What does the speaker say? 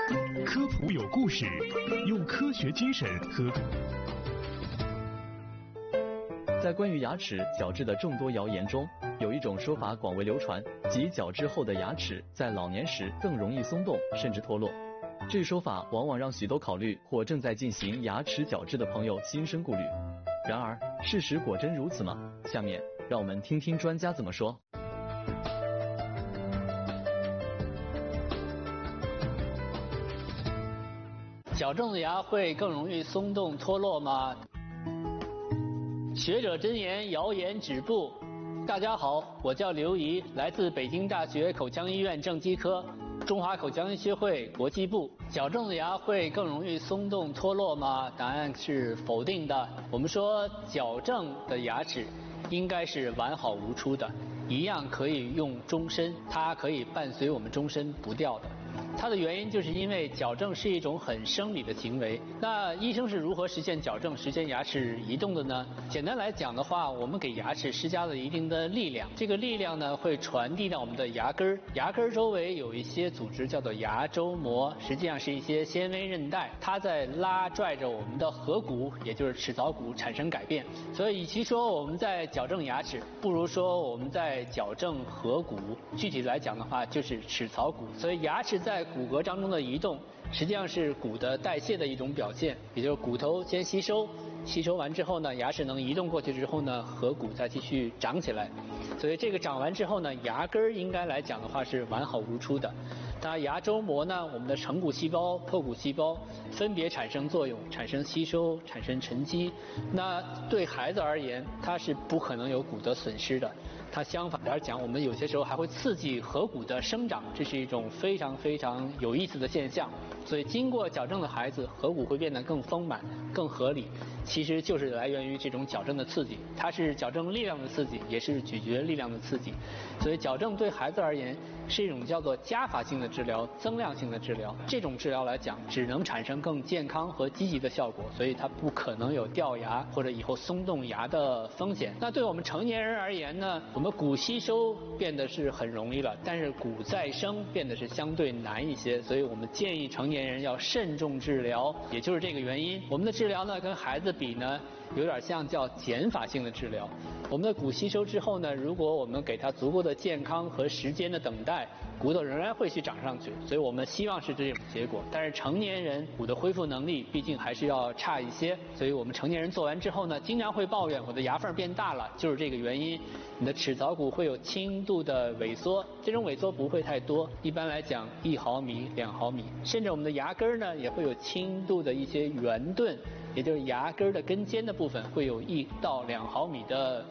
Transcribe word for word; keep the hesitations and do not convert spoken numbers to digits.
科普有故事，用科学精神和。 在关于牙齿矫治的众多谣言中，有一种说法广为流传，即矫治后的牙齿在老年时更容易松动，甚至脱落。这说法往往让许多考虑或正在进行牙齿矫治的朋友心生顾虑。然而，事实果真如此吗？下面让我们听听专家怎么说。 矫正的牙会更容易松动脱落吗？学者真言，谣言止步。大家好，我叫刘怡，来自北京大学口腔医院正畸科，中华口腔医学会国际部。矫正的牙会更容易松动脱落吗？答案是否定的。我们说矫正的牙齿应该是完好无缺的，一样可以用终身，它可以伴随我们终身不掉的。它的原因就是因为矫正是一种很生理的行为。那医生是如何实现矫正、实现牙齿移动的呢？简单来讲的话，我们给牙齿施加了一定的力量，这个力量呢会传递到我们的牙根儿，牙根儿周围有一些组织叫做牙周膜，实际上是一些纤维韧带，它在拉拽着我们的颌骨，也就是齿槽骨产生改变。所以与其说我们在矫正牙齿，不如说我们在矫正颌骨。具体来讲的话，就是齿槽骨。所以牙齿在骨骼当中的移动，实际上是骨的代谢的一种表现，也就是骨头先吸收，吸收完之后呢，牙齿能移动过去之后呢，颌骨再继续长起来。所以这个长完之后呢，牙根儿应该来讲的话是完好如初的。当然牙周膜呢，我们的成骨细胞、破骨细胞分别产生作用，产生吸收，产生沉积。那对孩子而言，它是不可能有骨的损失的。它相反而讲，我们有些时候还会刺激颌骨的生长，这是一种非常非常有意思的现象。所以经过矫正的孩子，颌骨会变得更丰满、更合理，其实就是来源于这种矫正的刺激。它是矫正力量的刺激，也是咀嚼力量的刺激。所以矫正对孩子而言是一种叫做加法性的治疗、增量性的治疗。这种治疗来讲，只能产生更健康和积极的效果，所以它不可能有掉牙或者以后松动牙的风险。那对我们成年人而言呢，我们骨吸收变得是很容易了，但是骨再生变得是相对难一些，所以我们建议成年人要慎重治疗，也就是这个原因。我们的治疗呢，跟孩子比呢，有点像叫减法性的治疗。我们的骨吸收之后呢，如果我们给它足够的健康和时间的等待，骨头仍然会去长上去，所以我们希望是这种结果。但是成年人骨的恢复能力毕竟还是要差一些，所以我们成年人做完之后呢，经常会抱怨我的牙缝变大了，就是这个原因。你的齿槽骨会有轻度的萎缩，这种萎缩不会太多，一般来讲一毫米、两毫米，甚至我们的牙根呢也会有轻度的一些圆钝，也就是牙根的根尖的部分会有一到两毫米的